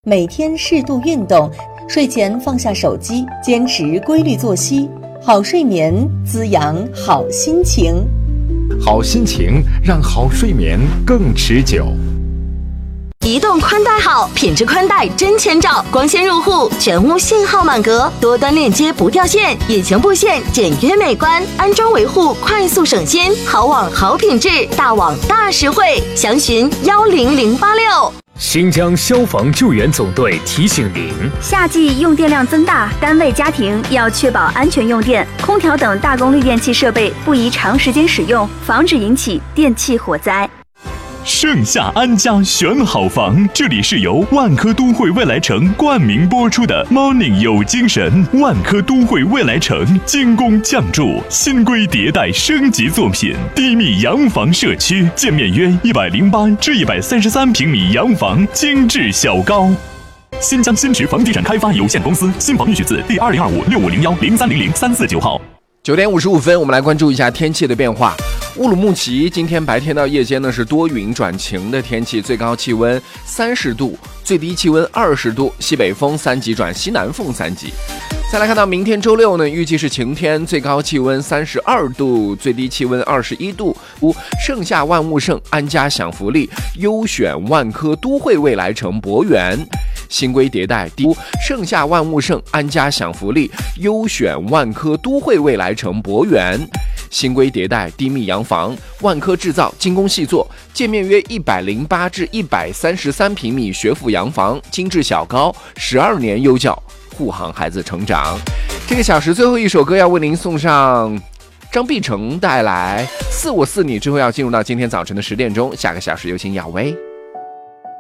每天适度运动，睡前放下手机，坚持规律作息，好睡眠滋养好心情。 好心情让好睡眠更持久。 移动宽带好，品质宽带真千兆，光纤入户，全屋信号满格，多端链接不掉线，隐形布线简约美观，安装维护快速省心，好网好品质，大网大实惠，详询10086。 新疆消防救援总队提醒您： 夏季用电量增大，单位家庭要确保安全用电，空调等大功率电器设备不宜长时间使用，防止引起电气火灾。 盛夏安家选好房，这里是由万科都会未来城冠名播出的 Morning 有精神。万科都会未来城精工匠筑，新规迭代升级作品，低密洋房社区，建面约108至133平米洋房，精致小高。新疆新池房地产开发有限公司，新房预取自第2025650103003499号。 9点55分，我们来关注一下天气的变化。乌鲁木齐今天白天到夜间呢是多云转晴的天气，最高气温30度，最低气温20度，西北风3级转西南风3级。再来看到明天周六呢，预计是晴天，最高气温32度，最低气温21度。盛夏万物盛，安家享福利，优选万科都会未来城博园。新规迭代，盛夏万物盛，安家享福利，优选万科都会未来城博园。新规迭代，低密洋房，万科制造，精工细作，建面约108至133平米学府洋房，精致小高，12年优教，护航孩子成长。这个小时最后一首歌要为您送上张碧晨带来《似我似你》，之后要进入到今天早晨的10点钟，下个小时有请亚威。